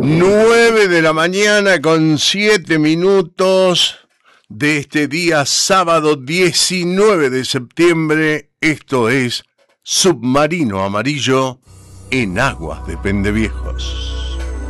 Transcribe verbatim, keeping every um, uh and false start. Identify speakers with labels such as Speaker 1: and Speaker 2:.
Speaker 1: Nueve de la mañana con siete minutos de este día sábado diecinueve de septiembre. Esto es Submarino Amarillo en aguas de Pendeviejos.